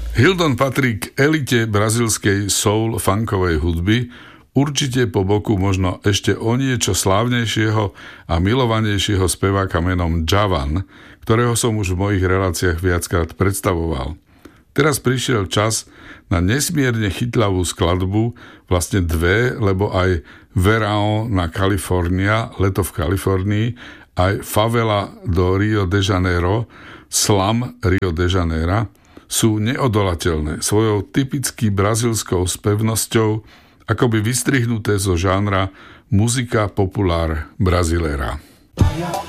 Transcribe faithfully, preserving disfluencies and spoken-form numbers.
Hildon patrí k elite brazílskej soul funkovej hudby, určite po boku možno ešte o niečo slávnejšieho a milovanejšieho speváka menom Djavan, ktorého som už v mojich reláciách viackrát predstavoval. Teraz prišiel čas na nesmierne chytľavú skladbu, vlastne dve, lebo aj Verão na California, leto v Kalifornii, aj Favela do Rio de Janeiro, Slum Rio de Janeiro, sú neodolateľné svojou typicky brazílskou spevnosťou, akoby vystrihnuté zo žánra muzika populár brasileira.